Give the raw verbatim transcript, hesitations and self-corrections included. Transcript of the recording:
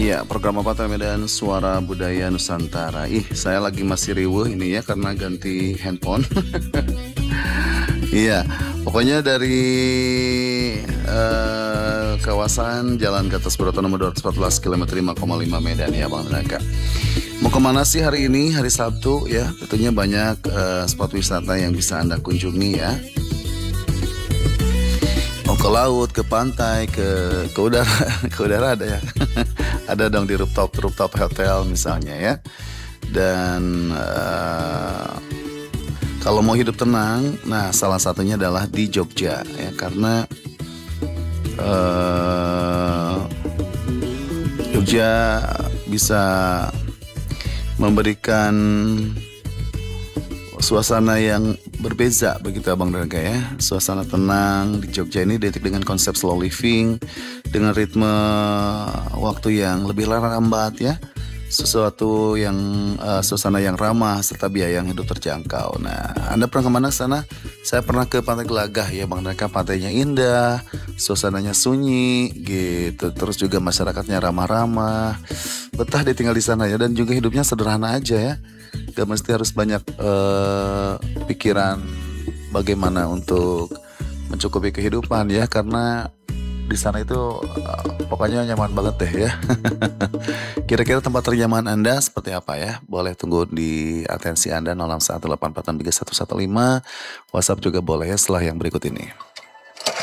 Iya, program apa tuh Medan Suara Budaya Nusantara. Ih, saya lagi masih riweuh ini ya karena ganti handphone. Iya, pokoknya dari eh, kawasan Jalan Gatot Subroto nomor dua ratus empat belas kilometer lima koma lima Medan ya Bang Tenaga. Mau kemana sih hari ini, hari Sabtu ya? Tentunya banyak eh, spot wisata yang bisa Anda kunjungi ya. Mau ke laut, ke pantai, ke ke udara, ke udara ada ya. Ada dong di rooftop rooftop hotel misalnya ya. Dan eh, kalau mau hidup tenang, nah salah satunya adalah di Jogja ya karena eh, Jogja bisa memberikan suasana yang berbeza begitu Abang Draga ya. Suasana tenang di Jogja ini identik dengan konsep slow living dengan ritme waktu yang lebih lambat ya. Sesuatu yang uh, suasana yang ramah serta biaya yang hidup terjangkau. Nah, Anda pernah kemana ke sana? Saya pernah ke Pantai Gelagah ya Bang Draga. Pantainya indah, suasananya sunyi gitu. Terus juga masyarakatnya ramah-ramah. Betah dia tinggal di sana ya dan juga hidupnya sederhana aja ya. Gak mesti harus banyak uh, pikiran bagaimana untuk mencukupi kehidupan ya karena di sana itu uh, pokoknya nyaman banget deh ya. Kira-kira tempat ternyaman Anda seperti apa ya? Boleh tunggu di atensi Anda nol enam satu delapan empat enam tiga satu satu lima. WhatsApp juga boleh ya setelah yang berikut ini.